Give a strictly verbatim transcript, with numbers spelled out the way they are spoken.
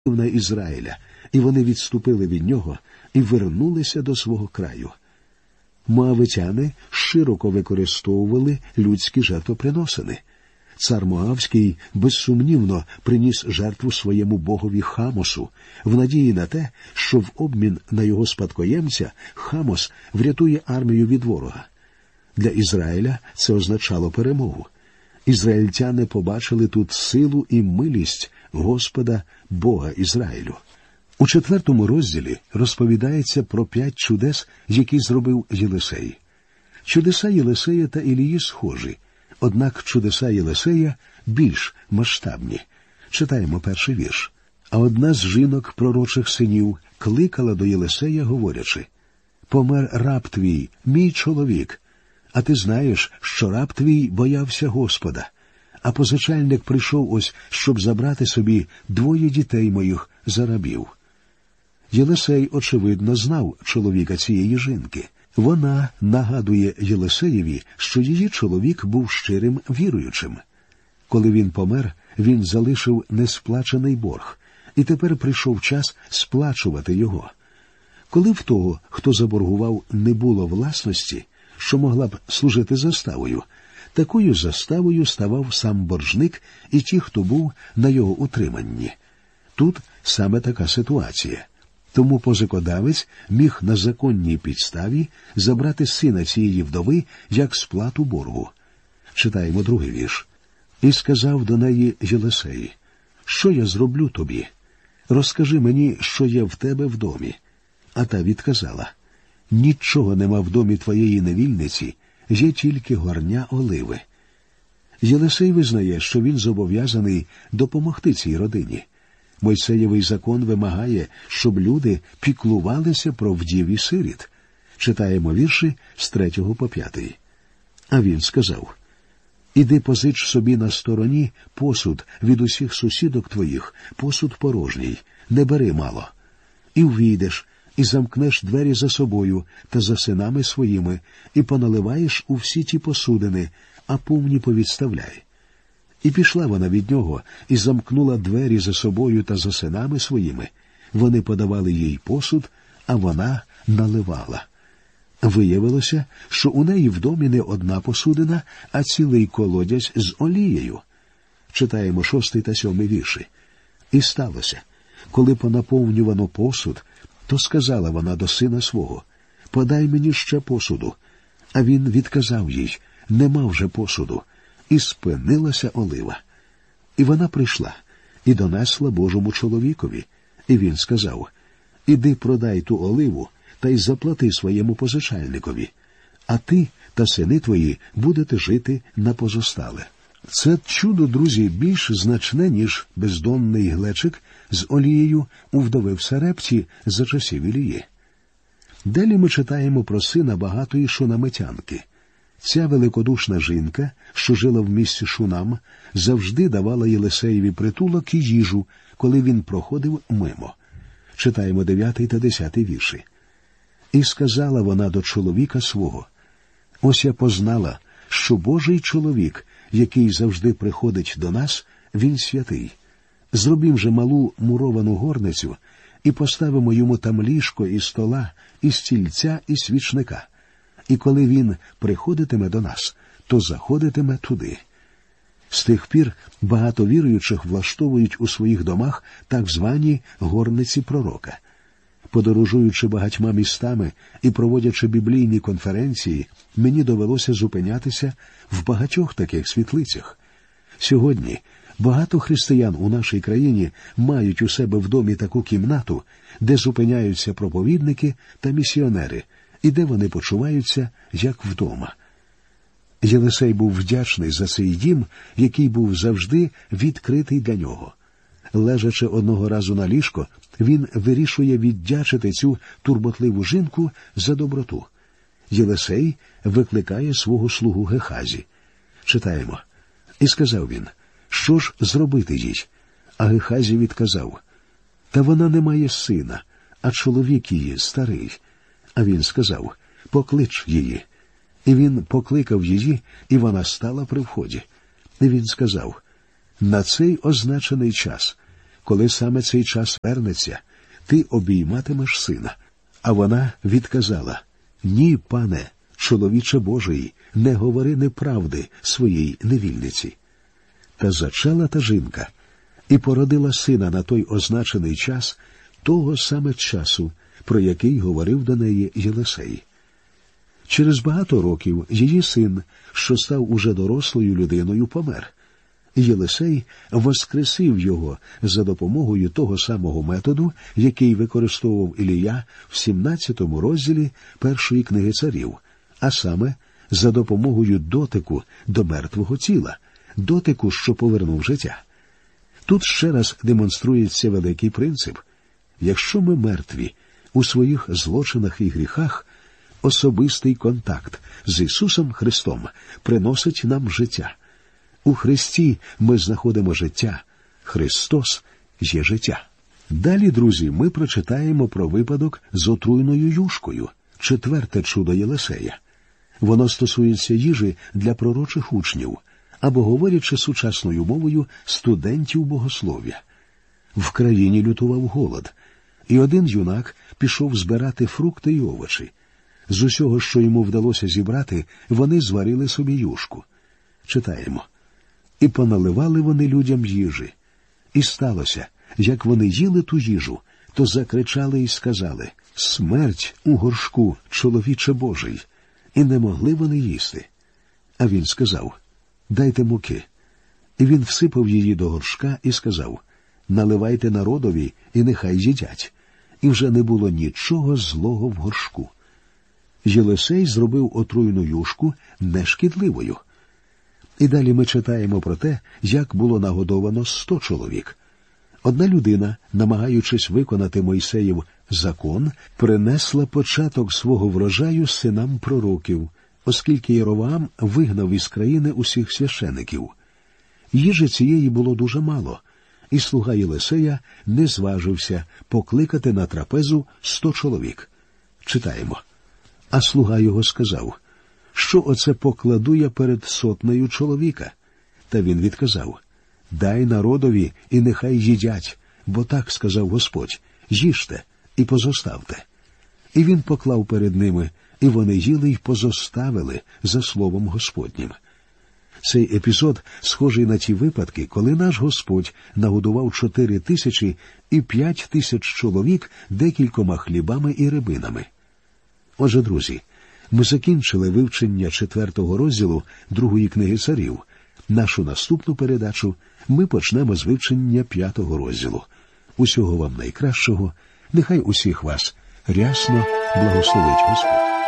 на Ізраїля, і вони відступили від нього і вернулися до свого краю. Моавитяни широко використовували людські жертвоприносини. Цар Моавський безсумнівно приніс жертву своєму богові Хамосу, в надії на те, що в обмін на його спадкоємця Хамос врятує армію від ворога. Для Ізраїля це означало перемогу. Ізраїльтяни побачили тут силу і милість Господа, Бога Ізраїлю. У четвертому розділі розповідається про п'ять чудес, які зробив Єлисей. Чудеса Єлисея та Ілії схожі, однак чудеса Єлисея більш масштабні. Читаємо перший вірш. «А одна з жінок пророчих синів кликала до Єлисея, говорячи: «Помер раб твій, мій чоловік, а ти знаєш, що раб твій боявся Господа, а позичальник прийшов ось, щоб забрати собі двоє дітей моїх за рабів». Єлисей, очевидно, знав чоловіка цієї жінки. Вона нагадує Єлисеєві, що її чоловік був щирим віруючим. Коли він помер, він залишив несплачений борг, і тепер прийшов час сплачувати його. Коли в того, хто заборгував, не було власності, що могла б служити заставою, такою заставою ставав сам боржник і ті, хто був на його утриманні. Тут саме така ситуація. Тому позикодавець міг на законній підставі забрати сина цієї вдови як сплату боргу. Читаємо другий вірш. «І сказав до неї Єлисей: що я зроблю тобі? Розкажи мені, що є в тебе в домі». А та відказала: «Нічого нема в домі твоєї невільниці, є тільки горня оливи». Єлисей визнає, що він зобов'язаний допомогти цій родині. Мойсеєвий закон вимагає, щоб люди піклувалися про вдів і сиріт. Читаємо вірші з третього по п'ятий. А він сказав: «Іди позич собі на стороні посуд від усіх сусідок твоїх, посуд порожній, не бери мало. І ввійдеш, і замкнеш двері за собою та за синами своїми, і поналиваєш у всі ті посудини, а повні повідставляй». І пішла вона від нього, і замкнула двері за собою та за синами своїми. Вони подавали їй посуд, а вона наливала. Виявилося, що у неї в домі не одна посудина, а цілий колодязь з олією. Читаємо шостий та сьомий вірші. «І сталося, коли понаповнювано посуд, то сказала вона до сина свого: подай мені ще посуду. А він відказав їй: нема вже посуду. І спинилася олива. І вона прийшла і донесла Божому чоловікові. І він сказав: іди продай ту оливу та й заплати своєму позичальникові, а ти та сини твої будете жити на позостале. Це чудо, друзі, більш значне, ніж бездонний глечик з олією у вдови в Сарепті за часів Ілії. Далі ми читаємо про сина багатої шунамитянки. Ця великодушна жінка, що жила в місті Шунам, завжди давала Єлисеєві притулок і їжу, коли він проходив мимо. Читаємо дев'ятий та десятий вірші. «І сказала вона до чоловіка свого: ось я познала, що Божий чоловік, який завжди приходить до нас, він святий. Зробім же малу муровану горницю і поставимо йому там ліжко і стола, і стільця, і свічника. І коли він приходитиме до нас, то заходитиме туди». З тих пір багато віруючих влаштовують у своїх домах так звані горниці пророка. Подорожуючи багатьма містами і проводячи біблійні конференції, мені довелося зупинятися в багатьох таких світлицях. Сьогодні багато християн у нашій країні мають у себе в домі таку кімнату, де зупиняються проповідники та місіонери, і де вони почуваються, як вдома. Єлисей був вдячний за цей дім, який був завжди відкритий для нього. Лежачи одного разу на ліжко, він вирішує віддячити цю турботливу жінку за доброту. Єлисей викликає свого слугу Гехазі. Читаємо. «І сказав він: що ж зробити їй?» А Гехазі відказав: «Та вона не має сина, а чоловік її старий». А він сказав: «Поклич її». І він покликав її, і вона стала при вході. І він сказав: «На цей означений час, коли саме цей час вернеться, ти обійматимеш сина. А вона відказала: ні, пане, чоловіче Божий, не говори неправди своїй невільниці. Та зачала та жінка і породила сина на той означений час, того саме часу, про який говорив до неї Єлисей. Через багато років її син, що став уже дорослою людиною, помер. Єлисей воскресив його за допомогою того самого методу, який використовував Ілія в сімнадцятому розділі першої книги царів, а саме за допомогою дотику до мертвого тіла, дотику, що повернув життя. Тут ще раз демонструється великий принцип. Якщо ми мертві у своїх злочинах і гріхах, особистий контакт з Ісусом Христом приносить нам життя. У Христі ми знаходимо життя. Христос є життя. Далі, друзі, ми прочитаємо про випадок з отруйною юшкою, четверте чудо Єлисея. Воно стосується їжі для пророчих учнів, або, говорячи сучасною мовою, студентів богослов'я. В країні лютував голод, і один юнак пішов збирати фрукти й овочі. З усього, що йому вдалося зібрати, вони зварили собі юшку. Читаємо. І поналивали вони людям їжі. І сталося, як вони їли ту їжу, то закричали і сказали: «Смерть у горшку, чоловіче Божий!» І не могли вони їсти. А він сказав: «Дайте муки». І він всипав її до горшка і сказав: «Наливайте народові, і нехай їдять». І вже не було нічого злого в горшку. Єлисей зробив отруйну юшку нешкідливою. І далі ми читаємо про те, як було нагодовано сто чоловік. Одна людина, намагаючись виконати Мойсеїв закон, принесла початок свого врожаю синам пророків, оскільки Єровоам вигнав із країни усіх священиків. Їжі цієї було дуже мало, і слуга Єлисея не зважився покликати на трапезу сто чоловік. Читаємо. А слуга його сказав: «Що оце покладу я перед сотнею чоловіка?» Та він відказав: «Дай народові, і нехай їдять, бо так сказав Господь: їжте і позоставте». І він поклав перед ними, і вони їли й позоставили за словом Господнім. Цей епізод схожий на ті випадки, коли наш Господь нагодував чотири тисячі і п'ять тисяч чоловік декількома хлібами і рибинами. Отже, друзі, ми закінчили вивчення четвертого розділу другої книги царів. Нашу наступну передачу ми почнемо з вивчення п'ятого розділу. Усього вам найкращого. Нехай усіх вас рясно благословить Господь.